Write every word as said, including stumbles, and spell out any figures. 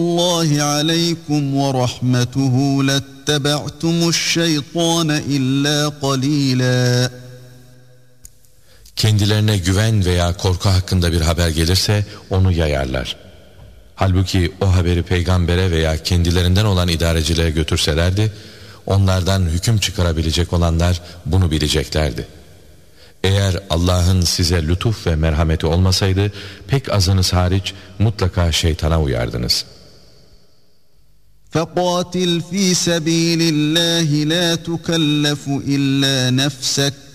Allahi aleykum ve rahmetuhu lettebe'tumuş şeytane illa qalila. Kendilerine güven veya korku hakkında bir haber gelirse onu yayarlar. Halbuki o haberi peygambere veya kendilerinden olan idarecilere götürselerdi, onlardan hüküm çıkarabilecek olanlar bunu bileceklerdi. Eğer Allah'ın size lütuf ve merhameti olmasaydı, pek azınız hariç mutlaka şeytana uyardınız. فَقَاتِلْ ف۪ي سَب۪يلِ اللّٰهِ لَا تُكَلَّفُ اِلَّا نَفْسَكَ